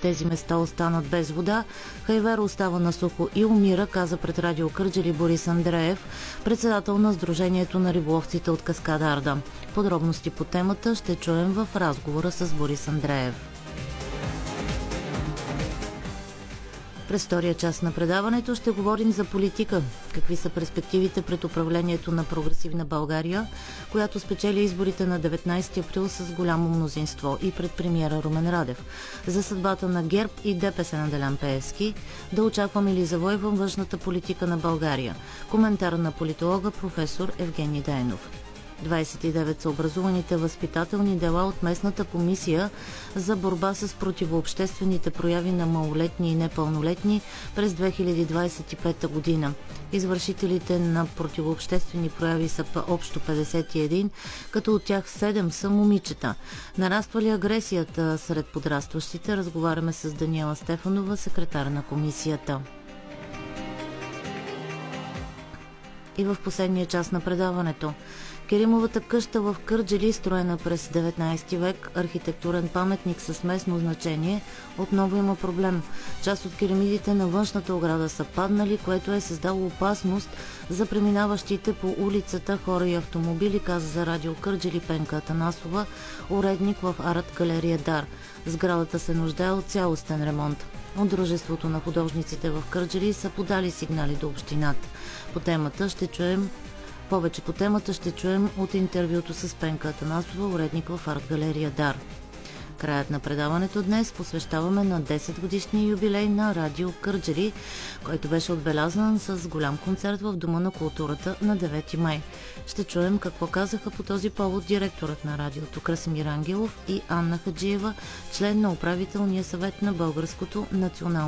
тези места останат без вода. Хайвер остава на сухо и умира, каза пред Радио Кърджали Борис Андреев, председател на Сдружението на риболовците от каскада Арда. Подробности по темата ще чуем в разговора с Борис Андреев. През втория част на предаването ще говорим за политика. Какви са перспективите пред управлението на Прогресивна България, която спечели изборите на 19 април с голямо мнозинство, и пред премиера Румен Радев. За съдбата на ГЕРБ и ДПС на Делян Пеевски. Да очакваме ли завой във външната политика на България? Коментар на политолога професор Евгений Дайнов. 29 са образуваните възпитателни дела от местната комисия за борба с противообществените прояви на малолетни и непълнолетни през 2025 година. Извършителите на противообществени прояви са общо 51, като от тях 7 са момичета. Нараства ли агресията сред подрастващите? Разговаряме с Даниела Стефанова, секретар на комисията. И в последния част на предаването. Керимовата къща в Кърджали, строена през 19 век, архитектурен паметник с местно значение, отново има проблем. Част от керамидите на външната ограда са паднали, което е създало опасност за преминаващите по улицата хора и автомобили, каза за Радио Кърджали Пенка Атанасова, уредник в Арт галерия Дар. Сградата се нуждае от цялостен ремонт. От Дружеството на художниците в Кърджали са подали сигнали до общината. Повече по темата ще чуем от интервюто с Пенка Атанасова, уредник в Арт галерия Дар. Краят на предаването днес посвещаваме на 10-годишния юбилей на Радио Кърджали, който беше отбелязан с голям концерт в Дома на културата на 9 май. Ще чуем какво казаха по този повод директорът на радиото Красимир Ангелов и Анна Хаджиева, член на управителния съвет на Българското национално